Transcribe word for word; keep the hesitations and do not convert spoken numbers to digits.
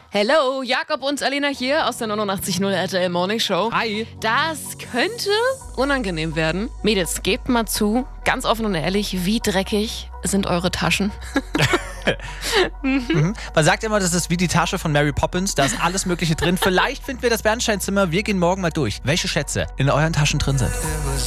Hello, Jakob und Alena hier aus der neunundachtzig Komma null R T L Morning Show. Hi. Das könnte unangenehm werden. Mädels, gebt mal zu, ganz offen und ehrlich, wie dreckig sind eure Taschen? mhm. Man sagt immer, das ist wie die Tasche von Mary Poppins, da ist alles Mögliche drin. Vielleicht finden wir das Bernsteinzimmer, wir gehen morgen mal durch, welche Schätze in euren Taschen drin sind.